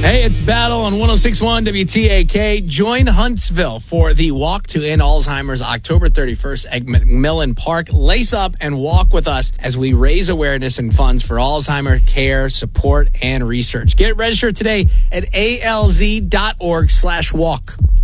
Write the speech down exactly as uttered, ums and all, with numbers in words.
Hey, it's Battle on one oh six point one W T A K. Join Huntsville for the Walk to End Alzheimer's October thirty-first at McMillan Park. Lace up and walk with us as we raise awareness and funds for Alzheimer care, support, and research. Get registered today at alz.org slash walk.